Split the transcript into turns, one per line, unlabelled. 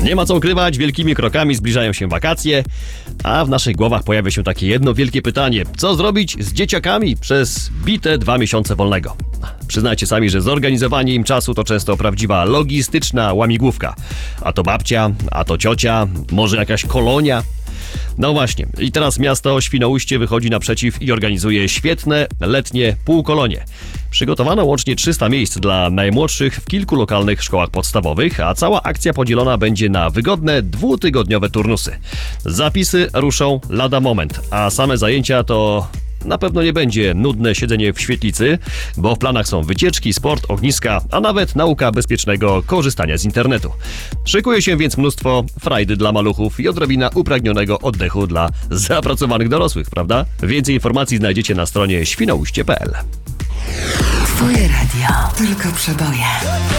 Nie ma co ukrywać, wielkimi krokami zbliżają się wakacje, a w naszych głowach pojawia się takie jedno wielkie pytanie. Co zrobić z dzieciakami przez bite 2 miesiące wolnego? Przyznajcie sami, że zorganizowanie im czasu to często prawdziwa logistyczna łamigłówka. A to babcia, a to ciocia, może jakaś kolonia. No właśnie, i teraz miasto Świnoujście wychodzi naprzeciw i organizuje świetne, letnie półkolonie. Przygotowano łącznie 300 miejsc dla najmłodszych w kilku lokalnych szkołach podstawowych, a cała akcja podzielona będzie na wygodne, 2-tygodniowe turnusy. Zapisy ruszą lada moment, a same zajęcia to... Na pewno nie będzie nudne siedzenie w świetlicy, bo w planach są wycieczki, sport, ogniska, a nawet nauka bezpiecznego korzystania z internetu. Szykuje się więc mnóstwo frajdy dla maluchów i odrobina upragnionego oddechu dla zapracowanych dorosłych, prawda? Więcej informacji znajdziecie na stronie świnoujście.pl.
Twoje radio, tylko przeboje.